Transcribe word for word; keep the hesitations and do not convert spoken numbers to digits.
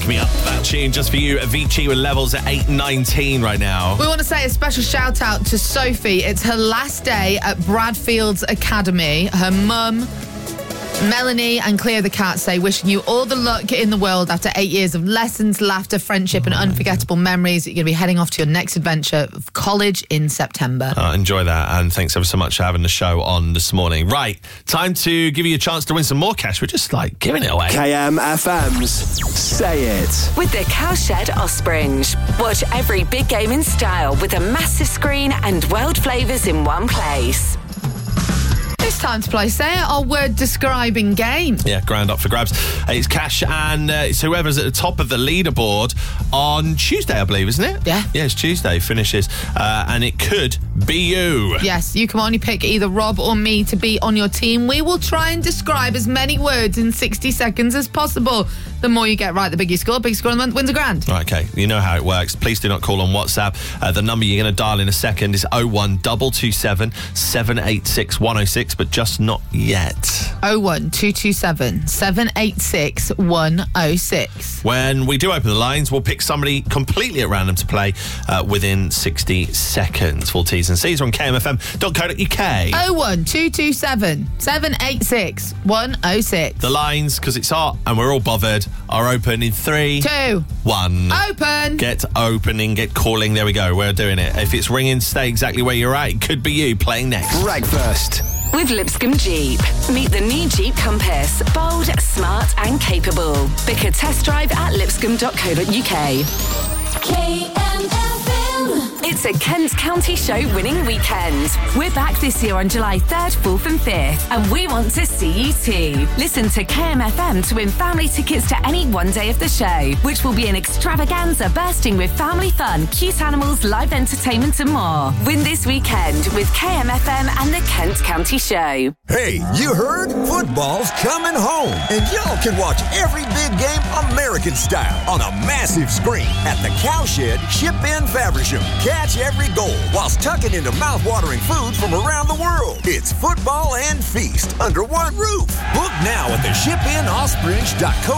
Wake Me Up. That tune just for you. Avicii with Levels at eight nineteen right now. We want to say a special shout out to Sophie. It's her last day at Bradfields Academy. Her mum, Melanie and Cleo the cat say wishing you all the luck in the world after eight years of lessons, laughter, friendship and unforgettable memories. You're going to be heading off to your next adventure of college in September. Uh, enjoy that, and thanks ever so much for having the show on this morning. Right, time to give you a chance to win some more cash. We're just like giving it away. K M F M's Say It. With the Cowshed Ospringe. Watch every big game in style with a massive screen and world flavours in one place. It's time to play Say It, our word describing game. Yeah, grand up for grabs. Uh, It's cash, and uh, it's whoever's at the top of the leaderboard on Tuesday, I believe, isn't it? Yeah. Yeah, it's Tuesday, finishes. Uh, and it could be you. Yes, you can only pick either Rob or me to be on your team. We will try and describe as many words in sixty seconds as possible. The more you get right, the bigger you score. Big score of the month wins a grand. Right, okay, you know how it works. Please do not call on WhatsApp. Uh, the number you're going to dial in a second is oh one two two seven, seven eight six, one oh six, but just not yet. oh one two two seven, seven eight six, one oh six. When we do open the lines, we'll pick somebody completely at random to play uh, within sixty seconds. Full T's and C's are on K M F M dot co dot U K. oh one two two seven, seven eight six, one oh six. The lines, because it's hot and we're all bothered, are open in three, Two. one. Open. Get opening, get calling. There we go. We're doing it. If it's ringing, stay exactly where you're at. It could be you playing next. Breakfast. With Lipscomb Jeep. Meet the new Jeep Compass. Bold, smart and capable. Book a test drive at lipscomb dot co dot U K. K M F M. It's a Kent County Show winning weekend. We're back this year on July third, fourth and fifth, and we want to see you too. Listen to K M F M to win family tickets to any one day of the show, which will be an extravaganza bursting with family fun, cute animals, live entertainment and more. Win this weekend with K M F M and the Kent County Show. Hey, you heard? Football's coming home, and y'all can watch every big game American style on a massive screen at the Cowshed Ship-In Faversham. Catch every goal whilst tucking into mouth-watering food from around the world. It's football and feast under one roof. Book now at the ship in ospringe dot co